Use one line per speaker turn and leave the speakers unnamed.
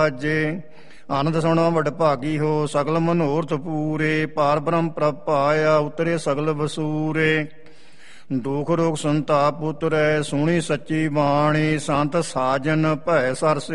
ਜੇ ਆਨੰਦ ਸੁਣੋ ਵਡਭਾਗੀ ਹੋ, ਸਗਲ ਮਨੋਰਥ ਪੂਰੇ। ਪਾਰ ਬ੍ਰਹਮ ਪ੍ਰਭ ਪਾਇਆ, ਉਤਰੇ ਸਗਲ ਵਸੂਰੇ। ਦੁਖ ਰੋਗ ਸੰਤਾਪ ਉਤਰੈ, ਸੁਣੀ ਸੱਚੀ ਬਾਣੀ। ਸੰਤ ਸਾਜਨ ਭੈ ਸਰਸੇ